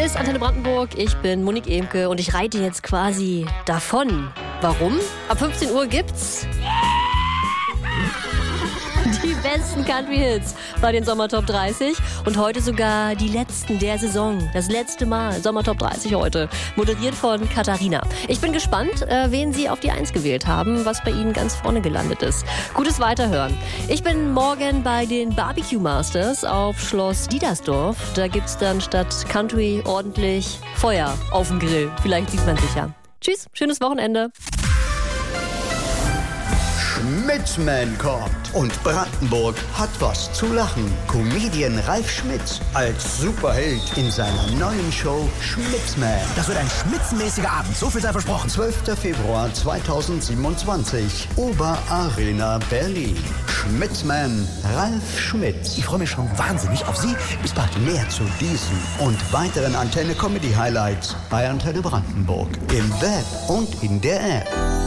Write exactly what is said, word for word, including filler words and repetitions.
ist Antenne Brandenburg, ich bin Monique Emke und ich reite jetzt quasi davon. Warum? Ab fünfzehn Uhr gibt's die besten Country-Hits bei den Sommertop dreißig und heute sogar die letzten der Saison. Das letzte Mal Sommertop dreißig heute, moderiert von Katharina. Ich bin gespannt, äh, wen Sie auf die Eins gewählt haben, was bei Ihnen ganz vorne gelandet ist. Gutes Weiterhören. Ich bin morgen bei den Barbecue Masters auf Schloss Diedersdorf. Da gibt's dann statt Country ordentlich Feuer auf dem Grill. Vielleicht sieht man sich ja. Tschüss, schönes Wochenende. Schmitzman kommt und Brandenburg hat was zu lachen. Comedian Ralf Schmitz als Superheld in seiner neuen Show Schmitzman. Das wird ein schmitzenmäßiger Abend, so viel sei versprochen. zwölfter Februar zweitausendsiebenundzwanzig, Oberarena Berlin. Schmitzman Ralf Schmitz. Ich freue mich schon wahnsinnig auf Sie. Bis bald. Mehr zu diesen und weiteren Antenne Comedy Highlights bei Antenne Brandenburg im Web und in der App.